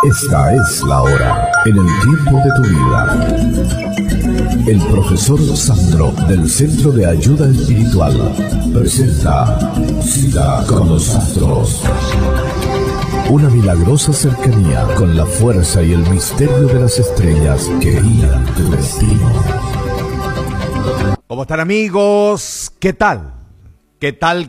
Esta es la hora, en el tiempo de tu vida. El profesor Sandro del Centro de Ayuda Espiritual presenta Cita con los Astros. Una milagrosa cercanía con la fuerza y el misterio de las estrellas que guían tu destino. ¿Cómo están, amigos? ¿Qué tal? ¿Qué tal?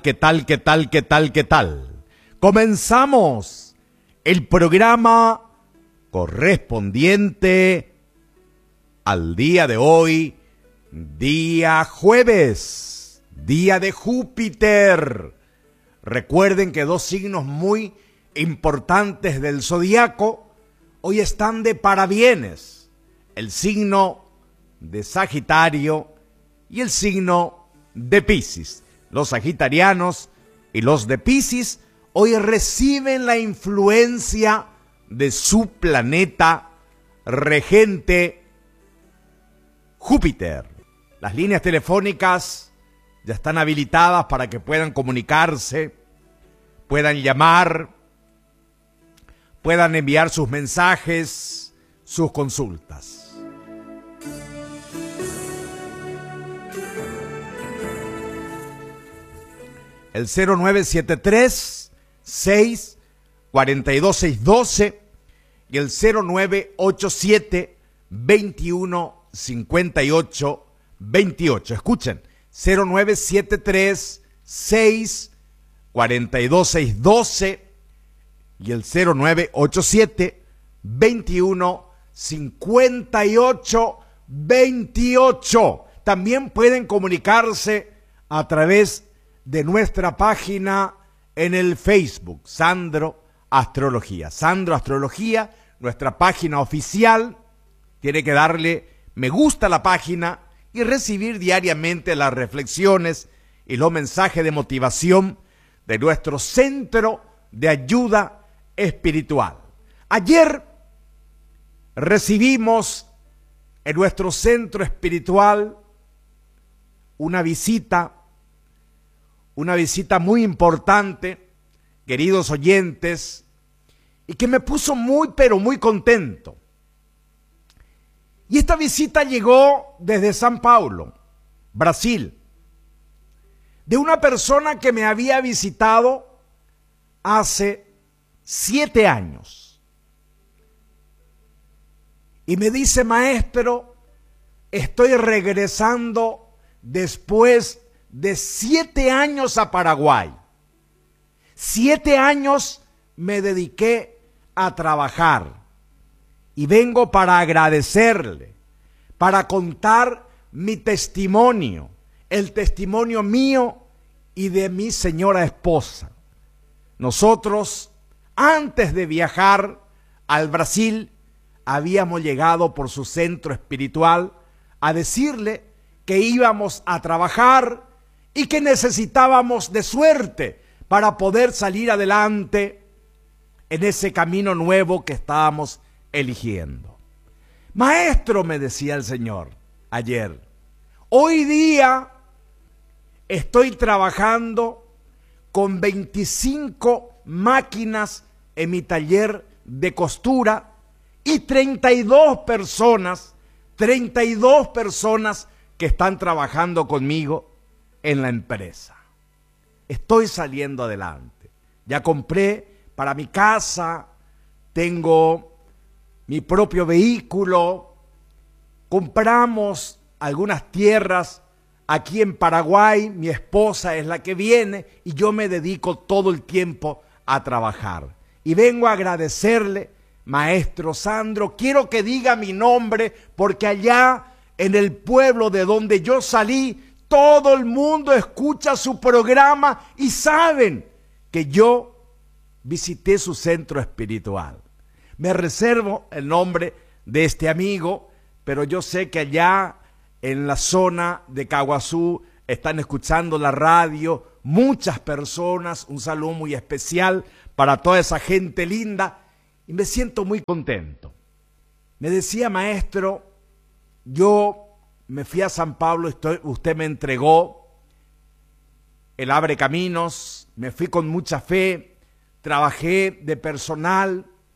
Comenzamos el programa correspondiente al día de hoy, día jueves, día de Júpiter. Recuerden que dos signos muy importantes del zodiaco hoy están de parabienes: el signo de Sagitario y el signo de Piscis. Los sagitarianos y los de Piscis hoy reciben la influencia de su planeta regente Júpiter. Las líneas telefónicas ya están habilitadas para que puedan comunicarse, puedan llamar, puedan enviar sus mensajes, sus consultas. El 0973-642-612 y el 0987-2158-28. Escuchen, 0973-642-612 y el 0987-2158-28. También pueden comunicarse a través de nuestra página en el Facebook, Sandro Astrología. Sandro Astrología, nuestra página oficial. Tiene que darle me gusta a la página y recibir diariamente las reflexiones y los mensajes de motivación de nuestro Centro de Ayuda Espiritual. Ayer recibimos en nuestro centro espiritual una visita muy importante, queridos oyentes, y que me puso muy, pero muy contento. Y esta visita llegó desde São Paulo, Brasil, de una persona que me había visitado hace 7 años. Y me dice: maestro, estoy regresando después de 7 años a Paraguay. 7 años me dediqué a trabajar y vengo para agradecerle, para contar mi testimonio, el testimonio mío y de mi señora esposa. Nosotros, antes de viajar al Brasil, habíamos llegado por su centro espiritual a decirle que íbamos a trabajar y que necesitábamos de suerte para poder salir adelante en ese camino nuevo que estábamos eligiendo. Maestro, me decía el Señor ayer, hoy día estoy trabajando con 25 máquinas en mi taller de costura y 32 personas que están trabajando conmigo en la empresa. Estoy saliendo adelante. Ya compré para mi casa, tengo mi propio vehículo, compramos algunas tierras aquí en Paraguay, mi esposa es la que viene y yo me dedico todo el tiempo a trabajar. Y vengo a agradecerle, maestro Sandro, quiero que diga mi nombre porque allá en el pueblo de donde yo salí, todo el mundo escucha su programa y saben que yo visité su centro espiritual. Me reservo el nombre de este amigo, pero yo sé que allá en la zona de Caguazú están escuchando la radio muchas personas. Un saludo muy especial para toda esa gente linda y me siento muy contento. Me decía: maestro, yo me fui a San Pablo, usted me entregó el Abre Caminos, me fui con mucha fe, trabajé de personal,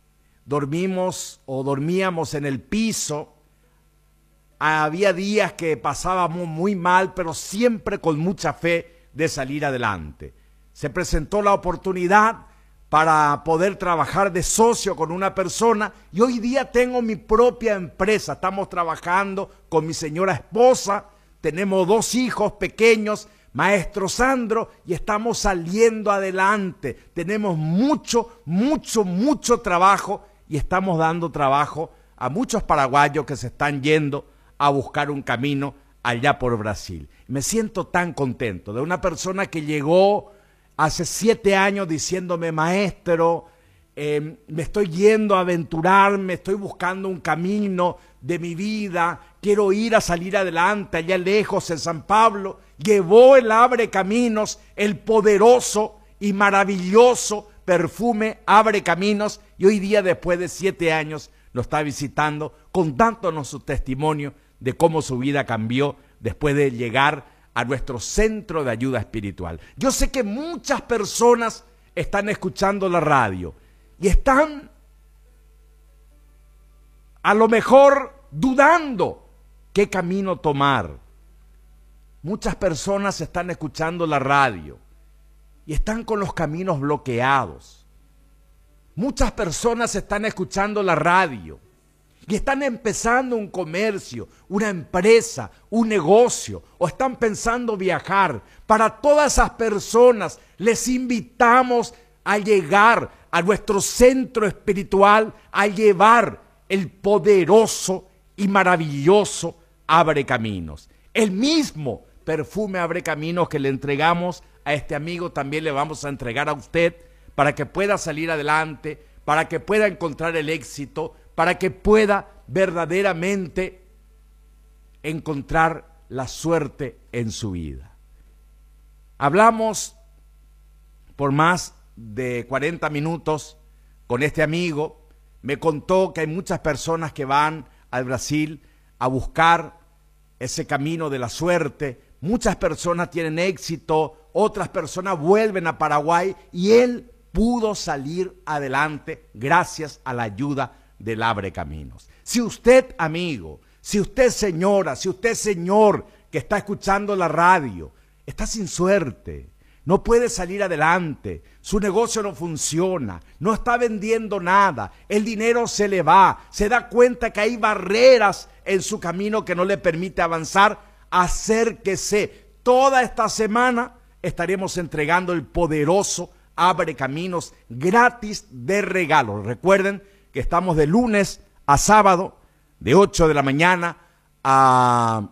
dormimos o dormíamos en el piso. Había días que pasábamos muy mal, pero siempre con mucha fe de salir adelante. Se presentó la oportunidad para poder trabajar de socio con una persona y hoy día tengo mi propia empresa. Estamos trabajando con mi señora esposa, tenemos 2 hijos pequeños, maestro Sandro, y estamos saliendo adelante. Tenemos mucho trabajo y estamos dando trabajo a muchos paraguayos que se están yendo a buscar un camino allá por Brasil. Me siento tan contento de una persona que llegó hace 7 años diciéndome: maestro, me estoy yendo a aventurarme, estoy buscando un camino de mi vida, quiero ir a salir adelante allá lejos en San Pablo. Llevó el Abre Caminos, el poderoso y maravilloso perfume Abre Caminos, y hoy día, después de 7 años, lo está visitando, contándonos su testimonio de cómo su vida cambió después de llegar a nuestro centro de ayuda espiritual. Yo sé que muchas personas están escuchando la radio y están a lo mejor dudando qué camino tomar. Muchas personas están escuchando la radio y están con los caminos bloqueados. Muchas personas están escuchando la radio y están empezando un comercio, una empresa, un negocio, o están pensando viajar. Para todas esas personas les invitamos a llegar a nuestro centro espiritual, a llevar el poderoso y maravilloso Abre Caminos. El mismo perfume Abre Caminos que le entregamos a este amigo, también le vamos a entregar a usted para que pueda salir adelante, para que pueda encontrar el éxito, para que pueda verdaderamente encontrar la suerte en su vida. Hablamos por más de 40 minutos con este amigo. Me contó que hay muchas personas que van al Brasil a buscar ese camino de la suerte. Muchas personas tienen éxito, otras personas vuelven a Paraguay y él pudo salir adelante gracias a la ayuda del Abre Caminos. Si usted, amigo, si usted, señora, si usted, señor, que está escuchando la radio, está sin suerte, no puede salir adelante, su negocio no funciona, no está vendiendo nada, el dinero se le va, se da cuenta que hay barreras en su camino que no le permite avanzar, acérquese. Toda esta semana estaremos entregando el poderoso Abre Caminos gratis de regalo. Recuerden que estamos de lunes a sábado, de 8 de la mañana a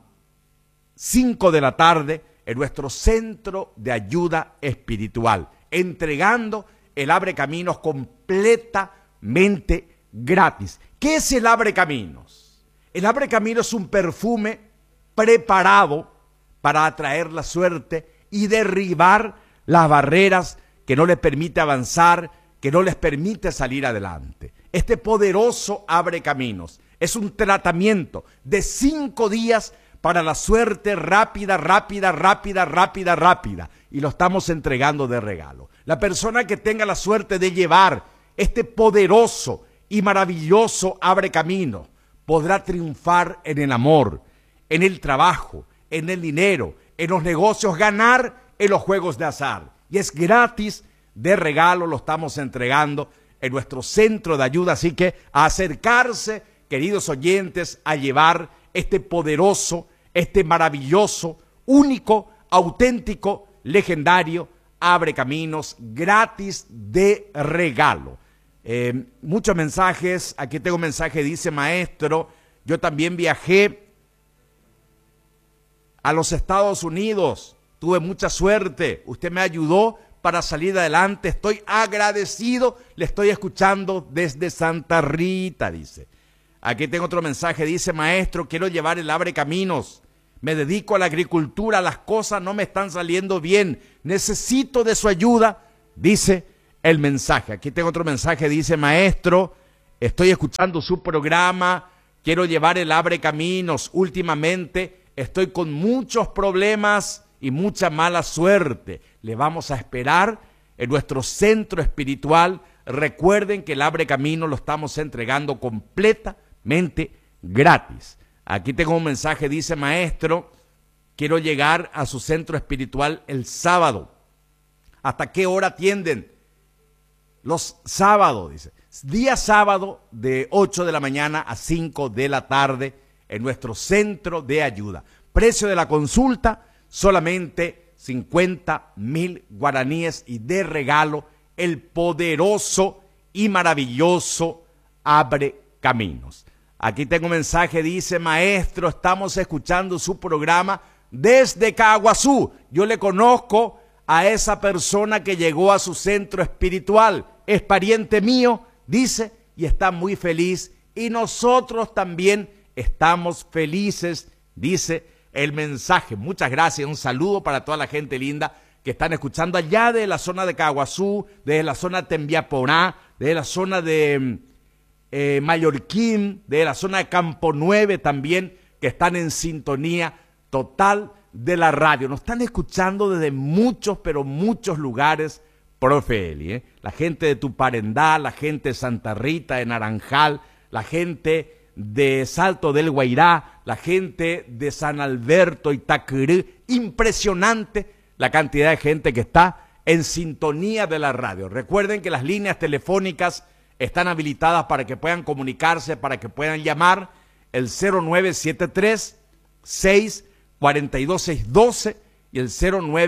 5 de la tarde, en nuestro centro de ayuda espiritual, entregando el Abre Caminos completamente gratis. ¿Qué es el Abre Caminos? El Abre Caminos es un perfume preparado para atraer la suerte y derribar las barreras que no les permite avanzar, que no les permite salir adelante. Este poderoso Abre Caminos es un tratamiento de 5 días para la suerte rápida, y lo estamos entregando de regalo. La persona que tenga la suerte de llevar este poderoso y maravilloso Abre Caminos podrá triunfar en el amor, en el trabajo, en el dinero, en los negocios, ganar en los juegos de azar. Y es gratis de regalo, lo estamos entregando en nuestro centro de ayuda, así que a acercarse, queridos oyentes, a llevar este poderoso, este maravilloso, único, auténtico, legendario Abre Caminos gratis de regalo. Muchos mensajes, aquí tengo un mensaje, dice: maestro, yo también viajé a los Estados Unidos, tuve mucha suerte, usted me ayudó para salir adelante, estoy agradecido, le estoy escuchando desde Santa Rita, dice. Aquí tengo otro mensaje, dice: maestro, quiero llevar el Abre Caminos, me dedico a la agricultura, las cosas no me están saliendo bien, necesito de su ayuda, dice el mensaje. Aquí tengo otro mensaje, dice: maestro, estoy escuchando su programa, quiero llevar el Abre Caminos, últimamente estoy con muchos problemas y mucha mala suerte. Le vamos a esperar en nuestro centro espiritual Recuerden que el Abre Camino lo estamos entregando completamente gratis. Aquí tengo un mensaje, dice: maestro, quiero llegar a su centro espiritual el sábado. ¿Hasta qué hora atienden? Los sábados, dice. Día sábado de 8 de la mañana a 5 de la tarde en nuestro centro de ayuda. Precio de la consulta, solamente 50,000 guaraníes, y de regalo el poderoso y maravilloso Abre Caminos. Aquí tengo un mensaje, dice: maestro, estamos escuchando su programa desde Caguazú. Yo le conozco a esa persona que llegó a su centro espiritual. Es pariente mío, dice, y está muy feliz. Y nosotros también estamos felices, dice el mensaje. Muchas gracias, un saludo para toda la gente linda que están escuchando allá de la zona de Caguazú, de la zona de Tembiaporá, de la zona de Mallorquín, de la zona de Campo 9 también, que están en sintonía total de la radio. Nos están escuchando desde muchos, pero muchos lugares, profe Eli, la gente de Tuparendá, la gente de Santa Rita, de Naranjal, la gente de Salto del Guairá, la gente de San Alberto, Itaquirú. Impresionante la cantidad de gente que está en sintonía de la radio. Recuerden que las líneas telefónicas están habilitadas para que puedan comunicarse, para que puedan llamar el 0973-642-612 y el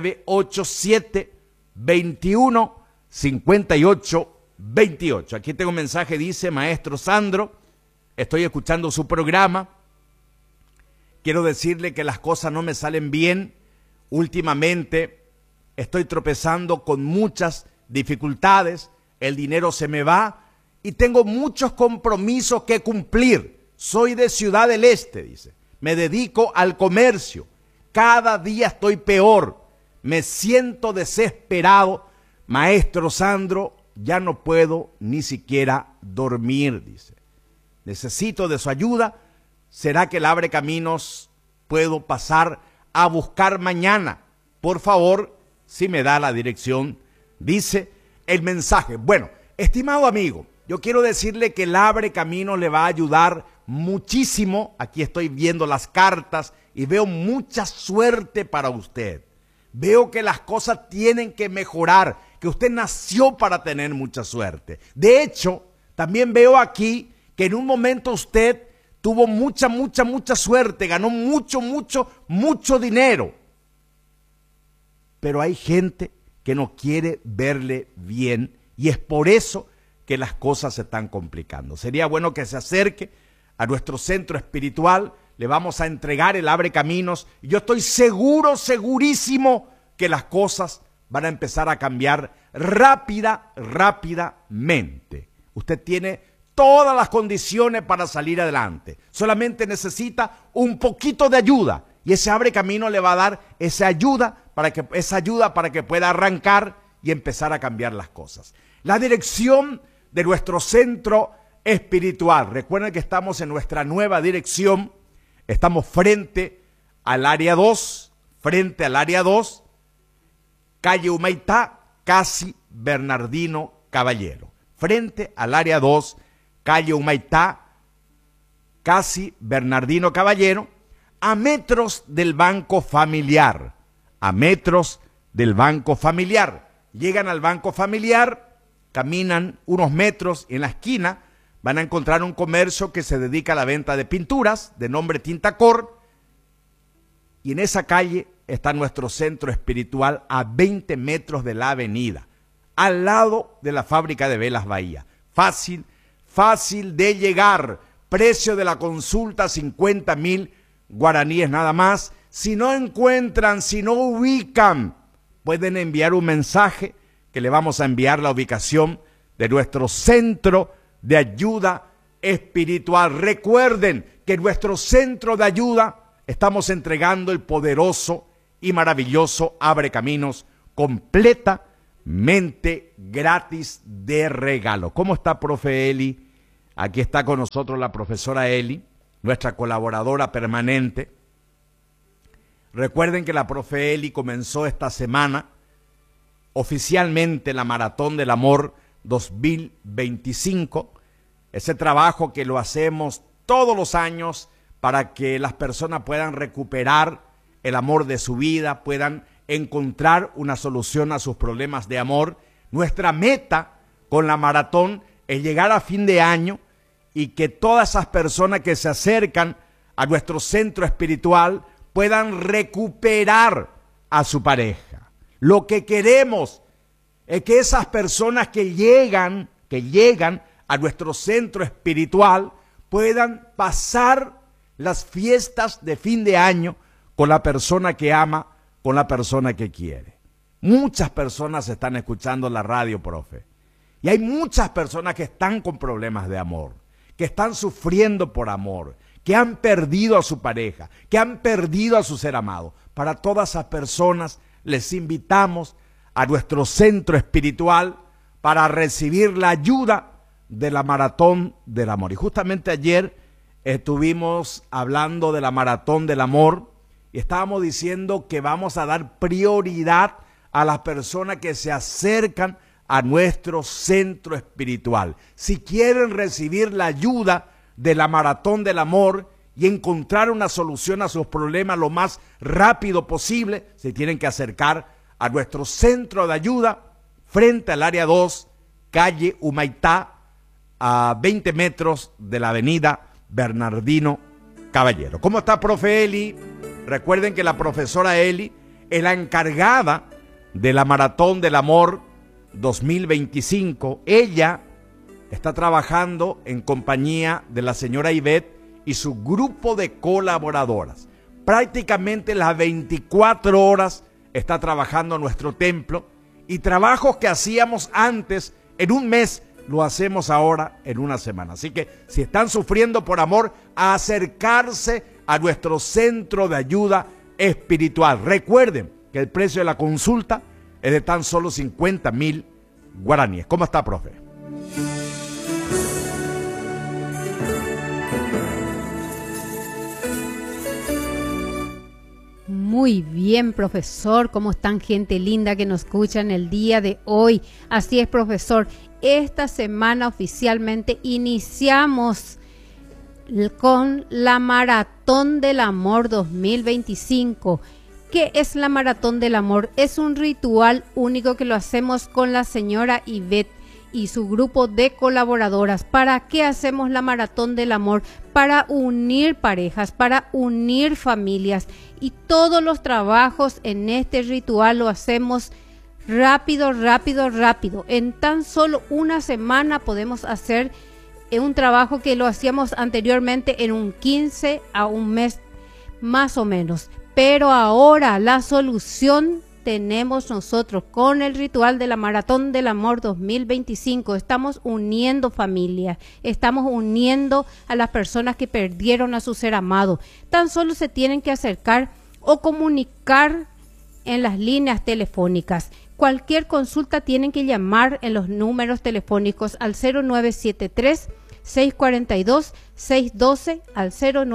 0987-215828. Aquí tengo un mensaje, dice: maestro Sandro, estoy escuchando su programa. Quiero decirle que las cosas no me salen bien. Últimamente estoy tropezando con muchas dificultades, el dinero se me va y tengo muchos compromisos que cumplir. Soy de Ciudad del Este, dice. Me dedico al comercio. Cada día estoy peor. Me siento desesperado. Maestro Sandro, ya no puedo ni siquiera dormir, dice. Necesito de su ayuda. ¿Será que el Abre Caminos puedo pasar a buscar mañana? Por favor, si me da la dirección, dice el mensaje. Bueno, estimado amigo, yo quiero decirle que el Abre Caminos le va a ayudar muchísimo. Aquí estoy viendo las cartas y veo mucha suerte para usted. Veo que las cosas tienen que mejorar, que usted nació para tener mucha suerte. De hecho, también veo aquí que en un momento usted tuvo mucha suerte, ganó mucho dinero. Pero hay gente que no quiere verle bien y es por eso que las cosas se están complicando. Sería bueno que se acerque a nuestro centro espiritual. Le vamos a entregar el Abre Caminos y yo estoy segurísimo que las cosas van a empezar a cambiar rápidamente. Usted tiene todas las condiciones para salir adelante. Solamente necesita un poquito de ayuda y ese Abre Camino le va a dar esa ayuda para que pueda arrancar y empezar a cambiar las cosas. La dirección de nuestro centro espiritual. Recuerden que estamos en nuestra nueva dirección. Estamos frente al área 2, calle Humaitá, casi Bernardino Caballero. Frente al área 2, calle Humaitá, casi Bernardino Caballero, a metros del Banco Familiar. Llegan al Banco Familiar, caminan unos metros y en la esquina van a encontrar un comercio que se dedica a la venta de pinturas, de nombre Tintacor, y en esa calle está nuestro centro espiritual a 20 metros de la avenida, al lado de la fábrica de velas Bahía. Fácil de llegar. Precio de la consulta 50,000 guaraníes nada más. Si no encuentran, si no ubican, pueden enviar un mensaje que le vamos a enviar la ubicación de nuestro centro de ayuda espiritual. Recuerden que en nuestro centro de ayuda estamos entregando el poderoso y maravilloso Abre Caminos completamente gratis de regalo. ¿Cómo está, profe Eli? Aquí está con nosotros la profesora Eli, nuestra colaboradora permanente. Recuerden que la profe Eli comenzó esta semana oficialmente la Maratón del Amor 2025. Ese trabajo que lo hacemos todos los años para que las personas puedan recuperar el amor de su vida, puedan encontrar una solución a sus problemas de amor. Nuestra meta con la maratón es llegar a fin de año y que todas esas personas que se acercan a nuestro centro espiritual puedan recuperar a su pareja. Lo que queremos es que esas personas que llegan a nuestro centro espiritual puedan pasar las fiestas de fin de año con la persona que ama, con la persona que quiere. Muchas personas están escuchando la radio, profe, y hay muchas personas que están con problemas de amor, que están sufriendo por amor, que han perdido a su pareja, que han perdido a su ser amado. Para todas esas personas les invitamos a nuestro centro espiritual para recibir la ayuda de la maratón del amor. Y justamente ayer estuvimos hablando de la maratón del amor y estábamos diciendo que vamos a dar prioridad a las personas que se acercan a nuestro centro espiritual. Si quieren recibir la ayuda de la maratón del amor y encontrar una solución a sus problemas lo más rápido posible, se tienen que acercar a nuestro centro de ayuda frente al área 2, calle Humaitá, a 20 metros de la avenida Bernardino Caballero. ¿Cómo está, profe Eli? Recuerden que la profesora Eli es la encargada de la Maratón del Amor 2025. Ella está trabajando en compañía de la señora Ivette y su grupo de colaboradoras. Prácticamente las 24 horas está trabajando en nuestro templo y trabajos que hacíamos antes en un mes lo hacemos ahora en una semana. Así que si están sufriendo por amor, a acercarse a nuestro centro de ayuda espiritual. Recuerden que el precio de la consulta es de tan solo 50.000 guaraníes. ¿Cómo está, profe? Muy bien, profesor. ¿Cómo están, gente linda que nos escucha en el día de hoy? Así es, profesor. Esta semana oficialmente iniciamos con la Maratón del Amor 2025. ¿Qué es la Maratón del Amor? Es un ritual único que lo hacemos con la señora Ivette y su grupo de colaboradoras. ¿Para qué hacemos la Maratón del Amor? Para unir parejas, para unir familias, y todos los trabajos en este ritual lo hacemos rápido. En tan solo una semana podemos hacer un trabajo que lo hacíamos anteriormente en un 15 a un mes más o menos. Pero ahora la solución tenemos nosotros con el ritual de la Maratón del Amor 2025. Estamos uniendo familias, estamos uniendo a las personas que perdieron a su ser amado. Tan solo se tienen que acercar o comunicar en las líneas telefónicas. Cualquier consulta tienen que llamar en los números telefónicos al 0973 642 612 al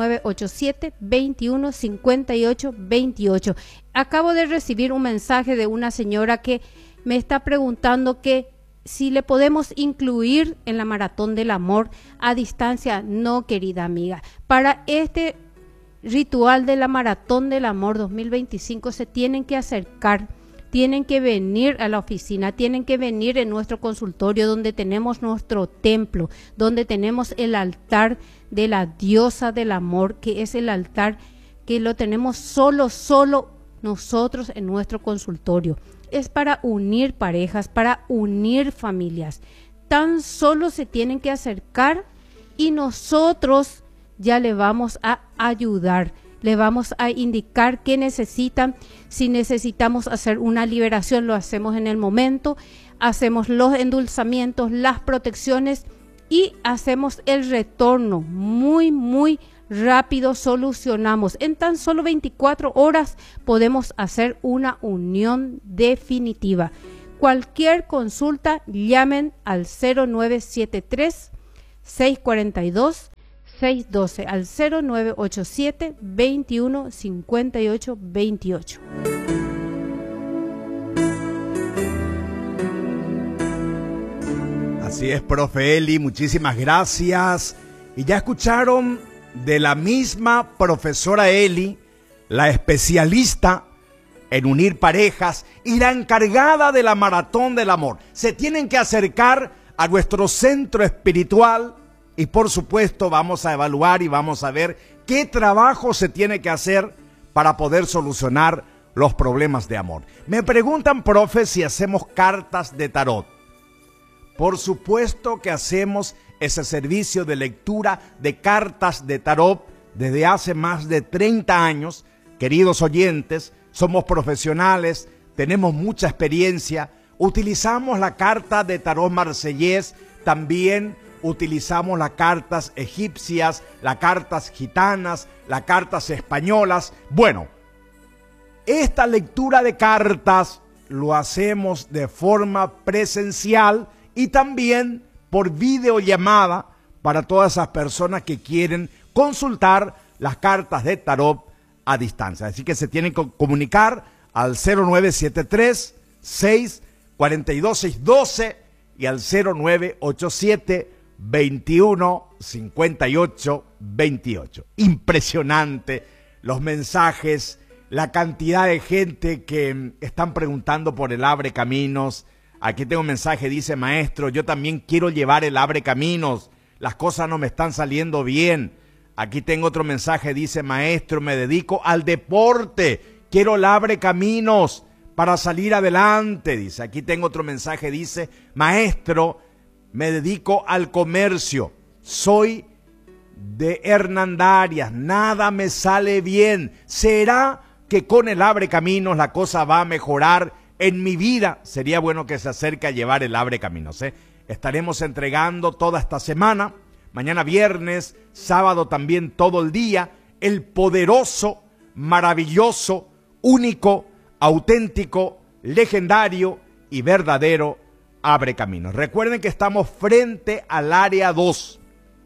0987 21 58 28. Acabo de recibir un mensaje de una señora que me está preguntando que si le podemos incluir en la Maratón del Amor a distancia. No, querida amiga. Para este ritual de la Maratón del Amor 2025 se tienen que acercar, tienen que venir a la oficina, tienen que venir en nuestro consultorio donde tenemos nuestro templo, donde tenemos el altar de la diosa del amor, que es el altar que lo tenemos solo nosotros en nuestro consultorio. Es para unir parejas, para unir familias. Tan solo se tienen que acercar y nosotros ya le vamos a ayudar. Le vamos a indicar qué necesitan. Si necesitamos hacer una liberación, lo hacemos en el momento. Hacemos los endulzamientos, las protecciones y hacemos el retorno. Muy rápido solucionamos. En tan solo 24 horas podemos hacer una unión definitiva. Cualquier consulta, llamen al 0973 642 612 al 0987 21 58 28. Así es, profe Eli, muchísimas gracias. Y ya escucharon de la misma profesora Eli, la especialista en unir parejas y la encargada de la maratón del amor. Se tienen que acercar a nuestro centro espiritual y por supuesto vamos a evaluar y vamos a ver qué trabajo se tiene que hacer para poder solucionar los problemas de amor. Me preguntan, profe, si hacemos cartas de tarot. Por supuesto que hacemos ese servicio de lectura de cartas de tarot desde hace más de 30 años. Queridos oyentes, somos profesionales, tenemos mucha experiencia, utilizamos la carta de tarot marsellés, también utilizamos las cartas egipcias, las cartas gitanas, las cartas españolas. Bueno, esta lectura de cartas lo hacemos de forma presencial y también por videollamada para todas esas personas que quieren consultar las cartas de tarot a distancia. Así que se tienen que comunicar al 0973 642 612 y al 0987 21 58 28. Impresionante los mensajes, la cantidad de gente que están preguntando por el Abre Caminos. Aquí tengo un mensaje, dice: maestro, yo también quiero llevar el Abre Caminos, las cosas no me están saliendo bien. Aquí tengo otro mensaje, dice: maestro, me dedico al deporte, quiero el Abre Caminos para salir adelante. Dice, aquí tengo otro mensaje, dice: maestro, me dedico al comercio, soy de Hernandarias, nada me sale bien. ¿Será que con el Abre Caminos la cosa va a mejorar en mi vida? Sería bueno que se acerque a llevar el Abre Caminos, ¿eh? Estaremos entregando toda esta semana, mañana viernes, sábado también todo el día, el poderoso, maravilloso, único, auténtico, legendario y verdadero Abre Caminos. Recuerden que estamos frente al área 2,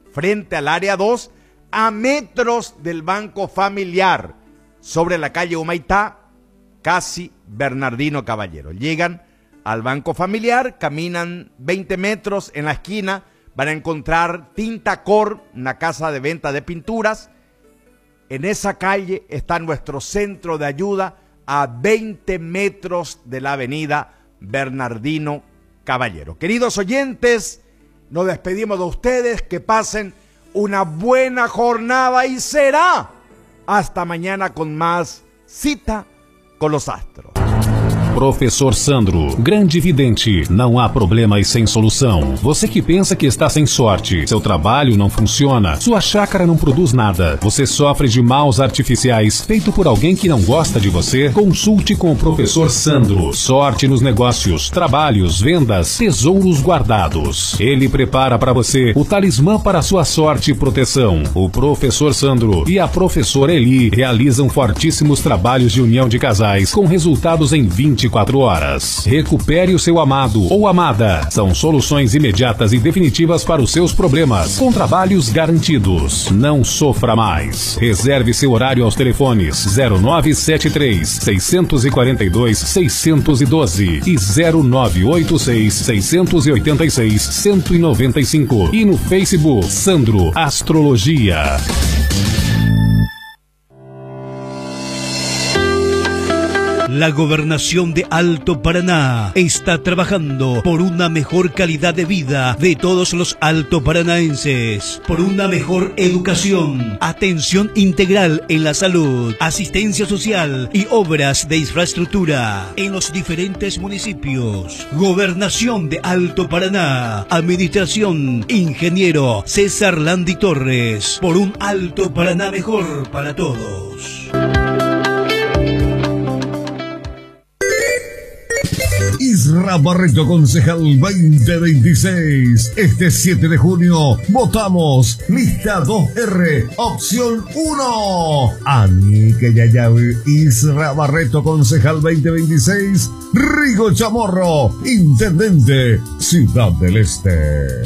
a metros del Banco Familiar, sobre la calle Humaitá, casi Bernardino Caballero. Llegan al Banco Familiar, caminan 20 metros, en la esquina van a encontrar Tinta Cor, una casa de venta de pinturas. En esa calle está nuestro centro de ayuda a 20 metros de la avenida Bernardino Caballero. Queridos oyentes, nos despedimos de ustedes, que pasen una buena jornada y será hasta mañana con más Cita com os Astros. Professor Sandro, grande vidente, não há problemas sem solução. Você que pensa que está sem sorte, seu trabalho não funciona, sua chácara não produz nada, você sofre de maus artificiais feito por alguém que não gosta de você, consulte com o Professor Sandro. Sorte nos negócios, trabalhos, vendas, tesouros guardados. Ele prepara para você o talismã para sua sorte e proteção. O Professor Sandro e a Professora Eli realizam fortíssimos trabalhos de união de casais com resultados em 24 horas. Recupere o seu amado ou amada. São soluções imediatas e definitivas para os seus problemas, com trabalhos garantidos. Não sofra mais. Reserve seu horário aos telefones 0973 642 612 e 0986 686 195 e no Facebook Sandro Astrologia. La Gobernación de Alto Paraná está trabajando por una mejor calidad de vida de todos los altoparanaenses, por una mejor educación, atención integral en la salud, asistencia social y obras de infraestructura en los diferentes municipios. Gobernación de Alto Paraná, Administración Ingeniero César Landi Torres, por un Alto Paraná mejor para todos. Isra Barreto, concejal 2026. Este 7 de junio votamos lista 2R, opción 1. Aníque Yayaui, Isra Barreto, concejal 2026. Rigo Chamorro, intendente, Ciudad del Este.